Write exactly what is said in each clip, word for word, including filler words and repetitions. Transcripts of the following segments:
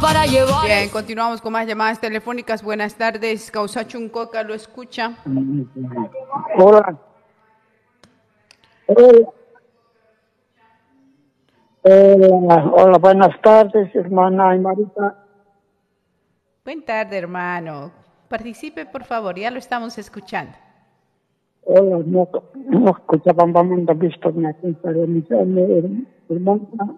para llevar. Bien, continuamos con más llamadas telefónicas. Buenas tardes, Causachuncoca lo escucha. Hola. Hola. Hola, hola, buenas tardes, hermana Aymarita. Buenas tardes, hermano. Participe, por favor, ya lo estamos escuchando. Hola, no, no escuchaban, vamos a visto una conferencia, hermana.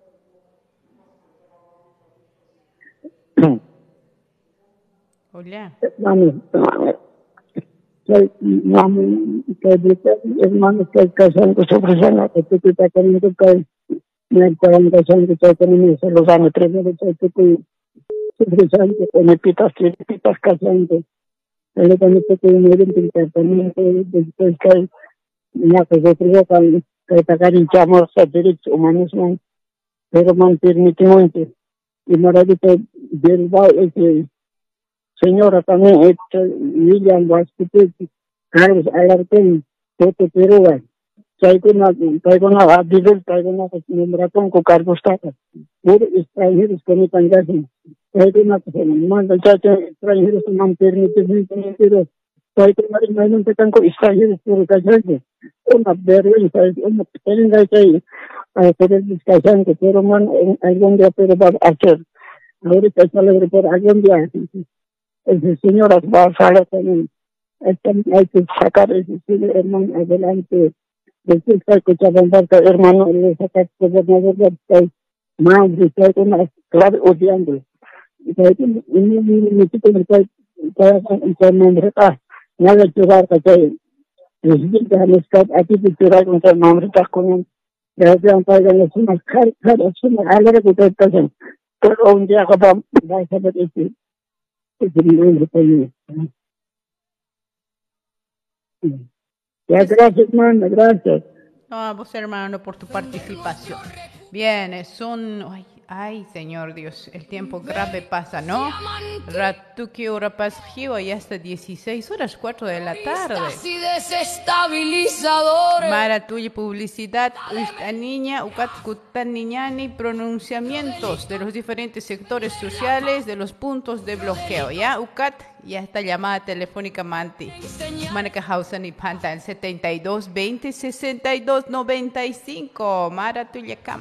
Hola. Hermano, soy, mami, que dice, hermano, que casando sobre sana, que tú te estás queriendo que me estaban casando, que tú me se los años, tres meses, que tú sobre sana, que me pitas, que pitas casando. Ele también se puede unir en el tratamiento, después que la que se cree que que atacar hinchamos los derechos humanos, pero mantenimiento. Y maravilla del ese señora también, este William Vasquez, Carlos Alarcón, Toto Peruga, traigo una, traigo una, Abdel, traigo una nombración con Carlos Tata, por extranjeros que me tangasen, traigo una, manda chacha, extranjeros que me permiten, pero traigo una, imagínate tanto extranjeros por el calle, una vergüenza, una pequeña calle, a hacer el descansante, pero man, algún día pero va a hacer, ahorita está alegre por algún día, el señor va a salir también. Hay que sacar ese hermano adelante. Después que escuchaban barca, hermano, le sacar gobernador del país. Madre, que hay una clave odiando. Y que hay un municipio en el país, que hay nombre, ah, nada de barca, que les diga a los que aquí te tiran con el nombre, que con un, que hayan pagado las sumas, cada suma, a la que te pasan. Pero un día va a saber decir. Ya, gracias, hermano, gracias. No, a vos, hermano, por tu participación. Bien, es un... Ay, ay, Señor Dios, el tiempo grave pasa, ¿no? Ratuki Urapas Jiwa y hasta dieciséis horas, cuatro de la tarde. Mara tuya publicidad, esta niña, ukat kutan niñani, pronunciamientos de los diferentes sectores sociales, de los puntos de bloqueo, ¿ya? Ukat, ya está llamada telefónica Manti. Manaka Hausa ni Panta, el setenta y dos veinte sesenta y dos noventa y cinco. Mara tuya